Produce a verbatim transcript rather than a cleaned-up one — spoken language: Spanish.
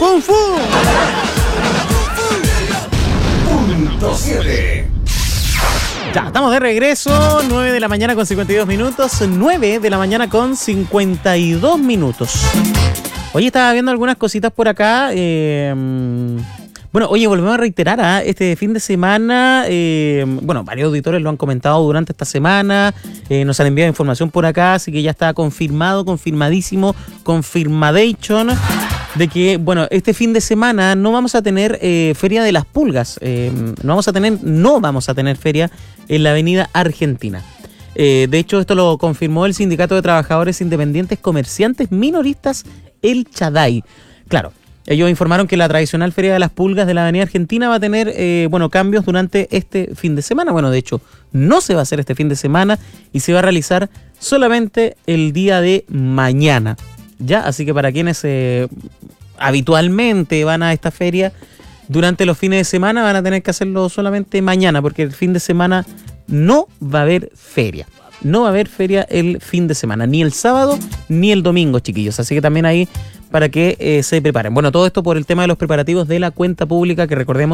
¡Fum, fum! Punto siete. Ya, estamos de regreso, nueve de la mañana con cincuenta y dos minutos, nueve de la mañana con cincuenta y dos minutos. Oye, estaba viendo algunas cositas por acá. Eh, bueno, oye, volvemos a reiterar, ¿eh? Este fin de semana, eh, bueno, varios auditores lo han comentado durante esta semana, eh, nos han enviado información por acá, así que ya está confirmado, confirmadísimo, confirmadation, de que, bueno, este fin de semana no vamos a tener eh, Feria de las Pulgas, eh, no vamos a tener, no vamos a tener feria en la Avenida Argentina. Eh, de hecho, esto lo confirmó el Sindicato de Trabajadores Independientes Comerciantes Minoristas, el Chaday. Claro, ellos informaron que la tradicional Feria de las Pulgas de la Avenida Argentina va a tener, eh, bueno, cambios durante este fin de semana. Bueno, de hecho, no se va a hacer este fin de semana y se va a realizar solamente el día de mañana. Ya, así que para quienes eh, habitualmente van a esta feria durante los fines de semana van a tener que hacerlo solamente mañana, porque el fin de semana no va a haber feria. No va a haber feria el fin de semana, ni el sábado ni el domingo, chiquillos. Así que también ahí para que eh, se preparen. Bueno, todo esto por el tema de los preparativos de la cuenta pública, que recordemos